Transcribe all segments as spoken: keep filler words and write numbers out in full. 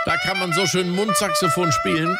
Da kann man so schön Mundsaxophon spielen.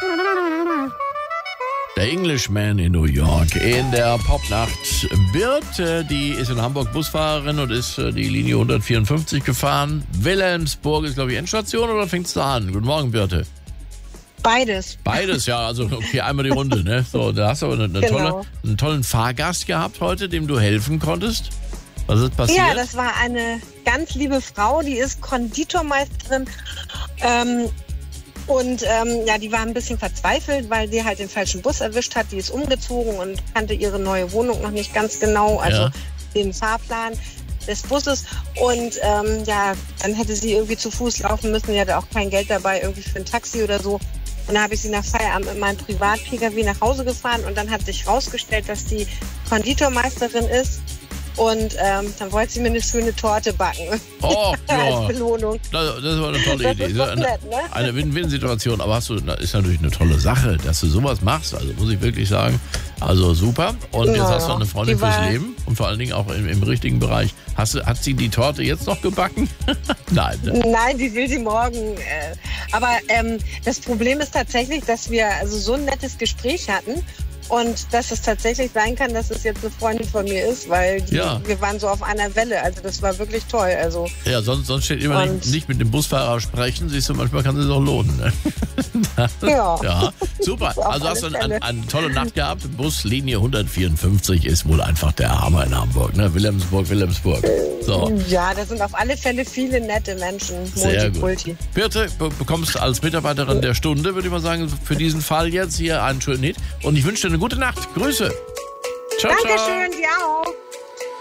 Der Englishman in New York in der Popnacht. Birte, die ist in Hamburg Busfahrerin und ist die Linie hundertvierundfünfzig gefahren. Wilhelmsburg ist, glaube ich, Endstation, oder fängt es da an? Guten Morgen, Birte. Beides. Beides, ja, also okay, einmal die Runde, ne? So, da hast du aber eine, eine Genau. tolle, einen tollen Fahrgast gehabt heute, dem du helfen konntest. Was ist passiert? Ja, das war eine ganz liebe Frau, die ist Konditormeisterin. Ähm, und ähm, ja, die war ein bisschen verzweifelt, weil sie halt den falschen Bus erwischt hat. Die ist umgezogen und kannte ihre neue Wohnung noch nicht ganz genau, also Ja. den Fahrplan des Busses. Und ähm, ja, dann hätte sie irgendwie zu Fuß laufen müssen. Sie hatte auch kein Geld dabei, irgendwie für ein Taxi oder so. Und dann habe ich sie nach Feierabend mit meinem Privat-P K W nach Hause gefahren und dann hat sich rausgestellt, dass die Konditormeisterin ist. Und ähm, dann wollte sie mir eine schöne Torte backen. Oh, ja. Als Belohnung. Das, das war eine tolle Das Idee. ist doch eine nett, ne? eine Win-Win-Situation. Aber hast du, das ist natürlich eine tolle Sache, dass du sowas machst. Also muss ich wirklich sagen. Also super. Und jetzt Ja, hast du eine Freundin die war- fürs Leben und vor allen Dingen auch im, im richtigen Bereich. Hast du, hat sie die Torte jetzt noch gebacken? Nein. Ne? Nein, die will sie morgen. Äh, aber ähm, das Problem ist tatsächlich, dass wir also so ein nettes Gespräch hatten. Und dass es tatsächlich sein kann, dass es jetzt eine Freundin von mir ist, weil die, Ja. wir waren so auf einer Welle. Also das war wirklich toll. Also Ja, sonst, sonst steht immer Und- nicht, nicht mit dem Busfahrer sprechen. Siehst du, manchmal kann es auch lohnen. Ne? ja. Ja, super. Auf Also hast du alle eine, Fälle. eine tolle Nacht gehabt. Buslinie hundertvierundfünfzig ist wohl einfach der Hammer in Hamburg. Ne? Wilhelmsburg, Wilhelmsburg. So. Ja, das sind auf alle Fälle viele nette Menschen. Sehr Multikulti. gut. Birte, be bekommst als Mitarbeiterin der Stunde, würde ich mal sagen, für diesen Fall jetzt hier einen schönen Hit. Und ich wünsche dir eine gute Nacht. Grüße. Ciao, ciao. Dankeschön, dir auch.